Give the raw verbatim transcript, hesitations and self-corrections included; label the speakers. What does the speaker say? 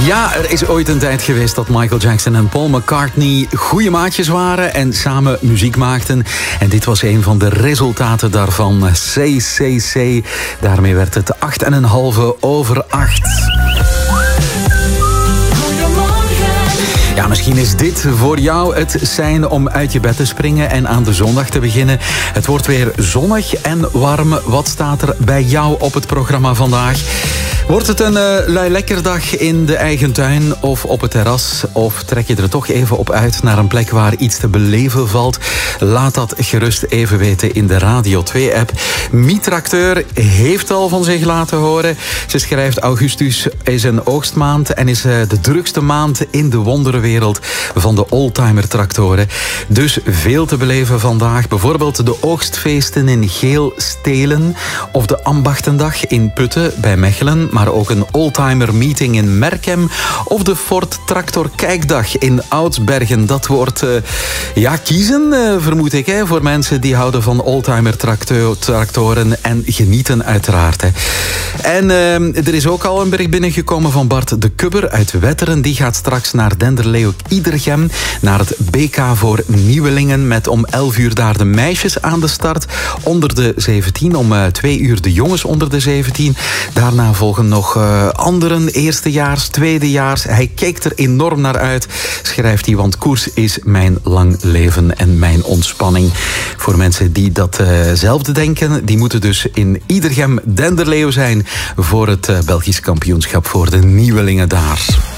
Speaker 1: Ja, er is ooit een tijd geweest dat Michael Jackson en Paul McCartney goede maatjes waren en samen muziek maakten. En dit was een van de resultaten daarvan. C C C. Daarmee werd het acht en een halve over acht. Ja, misschien is dit voor jou het sein om uit je bed te springen en aan de zondag te beginnen. Het wordt weer zonnig en warm. Wat staat er bij jou op het programma vandaag? Wordt het een uh, lui lekker dag in de eigen tuin of op het terras? Of trek je er toch even op uit naar een plek waar iets te beleven valt? Laat dat gerust even weten in de Radio twee app. Mie-tracteur heeft al van zich laten horen. Ze schrijft: augustus is een oogstmaand en is uh, de drukste maand in de wonderenwereld van de oldtimer-tractoren. Dus veel te beleven vandaag. Bijvoorbeeld de oogstfeesten in Geel-Stelen of de Ambachtendag in Putten bij Mechelen, maar ook een oldtimer-meeting in Merkem of de Ford Tractor Kijkdag in Oudsbergen. Dat wordt uh, ja, kiezen, uh, vermoed ik, hè, voor mensen die houden van oldtimer-tractoren en genieten uiteraard. Hè. En uh, er is ook al een bericht binnengekomen van Bart de Kubber uit Wetteren. Die gaat straks naar Denderleeuw-Iedergem, naar het B K voor Nieuwelingen, met om elf uur daar de meisjes aan de start onder de zeventien, om uh, twee uur de jongens onder de zeventien. Daarna volgen nog uh, anderen, eerstejaars, tweedejaars. Hij kijkt er enorm naar uit, schrijft hij, want koers is mijn lang leven en mijn ontspanning. Voor mensen die datzelfde uh, denken, die moeten dus in Iedergem Denderleeuw zijn voor het uh, Belgisch kampioenschap voor de nieuwelingen daar.